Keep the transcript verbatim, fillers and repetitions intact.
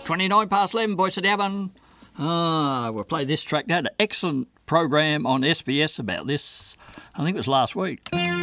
twenty-nine past eleven, Voice of Devon. Ah, we'll play this track. They had an excellent program on S B S about this, I think it was last week.